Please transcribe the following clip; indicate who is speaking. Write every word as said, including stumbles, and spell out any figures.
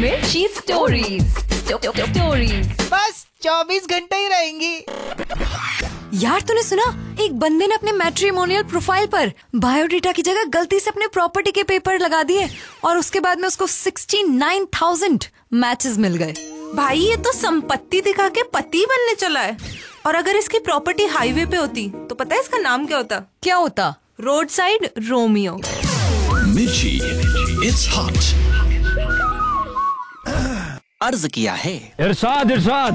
Speaker 1: मिर्ची stories stories
Speaker 2: बस चौबीस घंटे ही रहेंगी।
Speaker 1: यार तूने सुना, एक बंदे ने अपने मैट्रिमोनियल प्रोफाइल पर बायोडेटा की जगह गलती से अपने प्रॉपर्टी के पेपर लगा दिए और उसके बाद में उसको सिक्सटी नाइन थाउजेंड मैचेस मिल गए।
Speaker 3: भाई ये तो संपत्ति दिखा के पति बनने चला है। और अगर इसकी प्रॉपर्टी हाईवे पे होती तो पता है इसका नाम क्या होता?
Speaker 1: क्या होता?
Speaker 3: Road side Romeo.
Speaker 4: मिर्ची, it's hot।
Speaker 5: अर्ज किया है
Speaker 6: इरशाद इरशाद